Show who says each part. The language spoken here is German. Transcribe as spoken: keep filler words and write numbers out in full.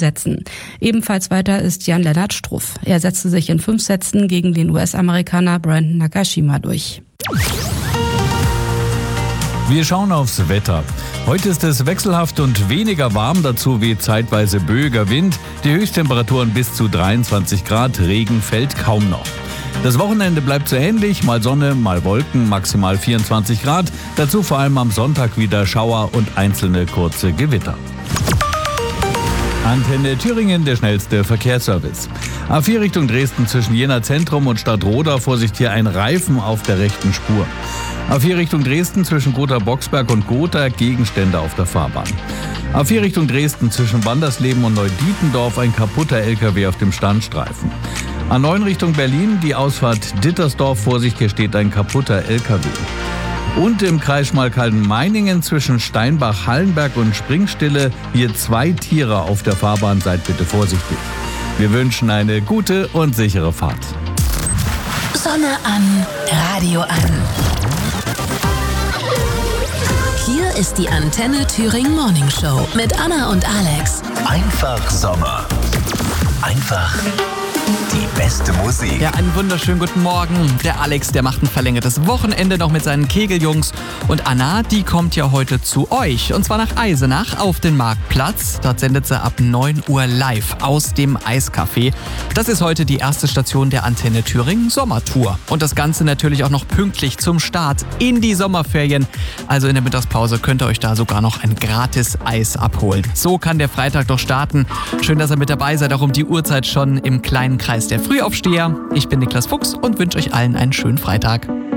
Speaker 1: Sätzen. Ebenfalls weiter ist Jan-Lennart Struff. Er setzte sich in fünf Sätzen gegen den U S-Amerikaner Brandon Nakashima durch.
Speaker 2: Wir schauen aufs Wetter. Heute ist es wechselhaft und weniger warm, dazu weht zeitweise böiger Wind. Die Höchsttemperaturen bis zu dreiundzwanzig Grad, Regen fällt kaum noch. Das Wochenende bleibt so ähnlich, mal Sonne, mal Wolken, maximal vierundzwanzig Grad. Dazu vor allem am Sonntag wieder Schauer und einzelne kurze Gewitter. Antenne Thüringen, der schnellste Verkehrsservice. A vier Richtung Dresden zwischen Jena Zentrum und Stadtroda, Vorsicht, hier ein Reifen auf der rechten Spur. A vier Richtung Dresden zwischen Gotha-Boxberg und Gotha, Gegenstände auf der Fahrbahn. A vier Richtung Dresden zwischen Wandersleben und Neudietendorf, ein kaputter L K W auf dem Standstreifen. A neun Richtung Berlin, die Ausfahrt Dittersdorf, Vorsicht, hier steht ein kaputter L K W. Und im Kreis Schmalkalden-Meiningen zwischen Steinbach-Hallenberg und Springstille, hier zwei Tiere auf der Fahrbahn, seid bitte vorsichtig. Wir wünschen eine gute und sichere Fahrt.
Speaker 3: Sonne an, Radio an. Hier ist die Antenne Thüringen Morning Show mit Anna und Alex.
Speaker 4: Einfach Sommer. Einfach die beste Musik.
Speaker 5: Ja, einen wunderschönen guten Morgen. Der Alex, der macht ein verlängertes Wochenende noch mit seinen Kegeljungs. Und Anna, die kommt ja heute zu euch. Und zwar nach Eisenach auf den Marktplatz. Dort sendet sie ab neun Uhr live aus dem Eiscafé. Das ist heute die erste Station der Antenne Thüringen Sommertour. Und das Ganze natürlich auch noch pünktlich zum Start in die Sommerferien. Also in der Mittagspause könnt ihr euch da sogar noch ein gratis Eis abholen. So kann der Freitag doch starten. Schön, dass ihr mit dabei seid, auch um die Uhrzeit schon im kleinen Kreis der Frühaufsteher. Ich bin Niklas Fuchs und wünsche euch allen einen schönen Freitag.